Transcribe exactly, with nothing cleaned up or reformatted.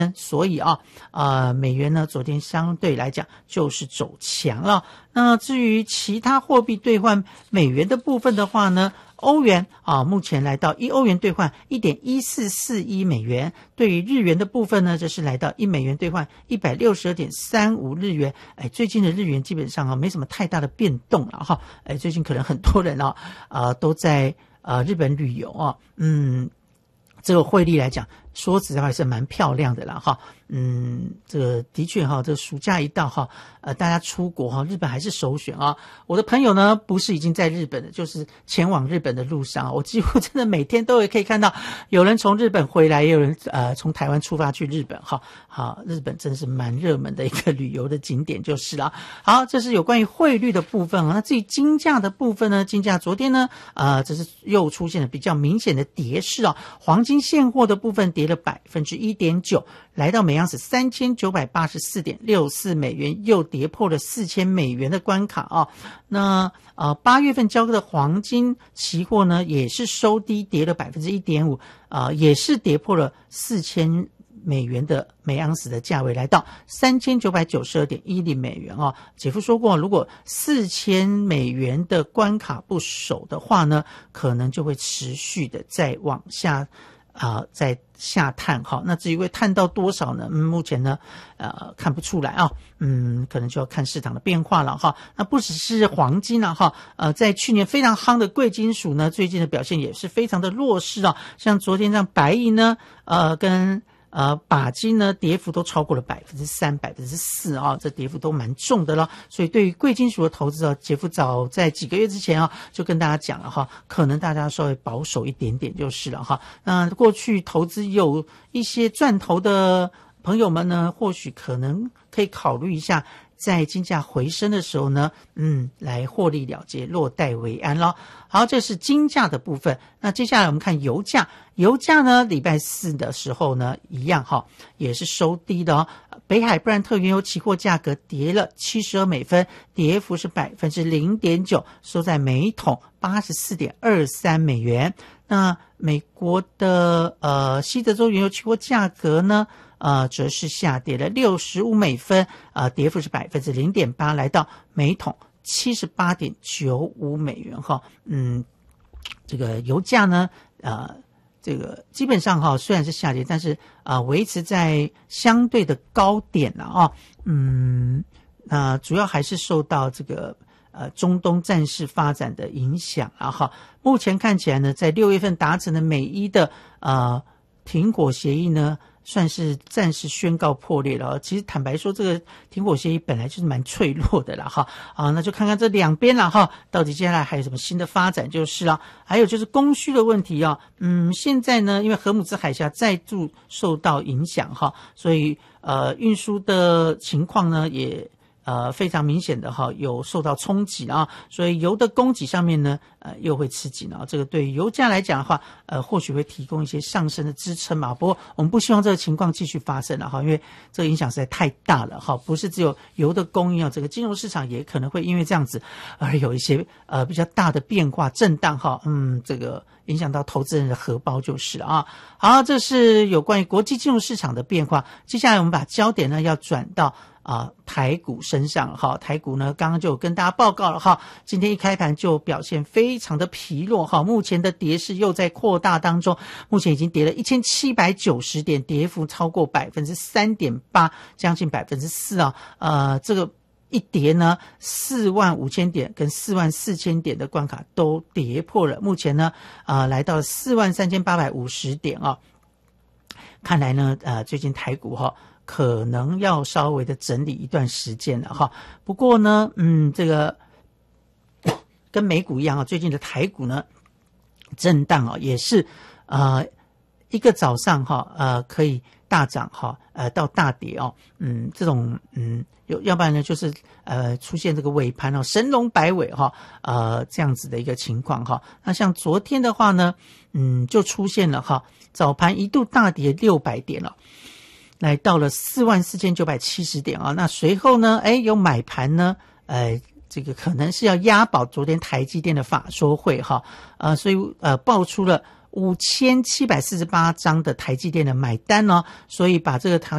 所以啊，呃，美元呢昨天相对来讲就是走强了。那至于其他货币兑换美元的部分的话呢，欧元啊，目前来到一欧元兑换 一点一四四一 美元，对于日元的部分呢，这是来到一美元兑换 一百六十二点三五 日元。哎，最近的日元基本上啊没什么太大的变动了哈。哎，最近可能很多人啊，呃，都在呃日本旅游啊，嗯，这个汇率来讲，说实在话是蛮漂亮的啦哈。嗯，这个的确哈，这个暑假一到哈，呃，大家出国哈，日本还是首选啊。我的朋友呢，不是已经在日本的，就是前往日本的路上，我几乎真的每天都会可以看到有人从日本回来，也有人呃从台湾出发去日本哈。好，日本真是蛮热门的一个旅游的景点就是了。好，这是有关于汇率的部分啊。那至于金价的部分呢，金价昨天呢，呃，这是又出现了比较明显的跌势啊。黄金现货的部分跌了百分之一点九，来到每盎司三千九百八十四点六四美元，又跌破了四千美元的关卡啊。那呃八月份交割的黄金期货呢，也是收低，跌了百分之一点五，啊，也是跌破了四千美元的每盎司的价位，来到三千九百九十二点一零美元啊。姐夫说过，如果四千美元的关卡不守的话呢，可能就会持续的再往下。啊、呃，在下探哈，那至于会探到多少呢？嗯，目前呢，呃，看不出来啊，嗯，可能就要看市场的变化了哈。那不只是黄金啊哈，呃，在去年非常夯的贵金属呢，最近的表现也是非常的弱势啊。像昨天像白银呢，呃，跟呃，钯金呢，跌幅都超过了百分之三、百分之四啊，这跌幅都蛮重的了。所以对于贵金属的投资啊，杰夫早在几个月之前啊，就跟大家讲了哈，可能大家稍微保守一点点就是了哈。那过去投资有一些赚头的朋友们呢，或许可能可以考虑一下，在金价回升的时候呢，嗯，来获利了结，落袋为安咯。好，这是金价的部分。那接下来我们看油价，油价呢，礼拜四的时候呢，一样哈，也是收低的哦。北海布兰特原油期货价格跌了七十二美分，跌幅是百分之零点九，收在每桶八十四点二三美元。那美国的呃西德州原油期货价格呢？呃，则是下跌了六十五美分，呃，跌幅是百分之零点八，来到每桶七十八点九五美元哈。嗯，这个油价呢，呃，这个基本上哈虽然是下跌，但是啊、呃、维持在相对的高点了啊。嗯，那、呃、主要还是受到这个呃中东战事发展的影响啊哈。目前看起来呢，在六月份达成的美伊的呃停火协议呢，算是暂时宣告破裂了。其实坦白说，这个停火协议本来就是蛮脆弱的啦哈。啊，那就看看这两边啦哈，到底接下来还有什么新的发展就是了。还有就是供需的问题啊，嗯，现在呢，因为荷姆兹海峡再度受到影响哈，所以呃运输的情况呢也呃非常明显的哈，有受到冲击啊，所以油的供给上面呢，呃又会吃紧啊。这个对于油价来讲的话，呃或许会提供一些上升的支撑嘛。不过我们不希望这个情况继续发生了哈，因为这个影响实在太大了哈。不是只有油的供应啊，这个金融市场也可能会因为这样子而有一些呃比较大的变化震荡哈。嗯，这个影响到投资人的荷包就是了啊。好，这是有关于国际金融市场的变化。接下来我们把焦点呢要转到啊，台股身上哈，台股呢刚刚就有跟大家报告了哈，今天一开盘就表现非常的疲弱哈，目前的跌势又在扩大当中，目前已经跌了一千七百九十点，跌幅超过百分之三点八，将近百分之四啊，呃，这个一跌呢，四万五千点跟四万四千点的关卡都跌破了，目前呢，呃，来到四万三千八百五十点啊，看来呢，呃，最近台股哈。可能要稍微的整理一段时间了哈，不过呢，嗯，这个跟美股一样啊，最近的台股呢震荡啊，也是呃一个早上哈，呃可以大涨哈，呃到大跌哦，嗯，这种嗯有，要不然呢就是呃出现这个尾盘哦神龙摆尾哈，呃这样子的一个情况哈。那像昨天的话呢，嗯就出现了哈，早盘一度大跌六百点了。来到了四万四千九百七十点啊，那随后呢，哎，有买盘呢，呃，这个可能是要押宝昨天台积电的法说会哈，呃，所以呃爆出了五千七百四十八张的台积电的买单哦，所以把这个台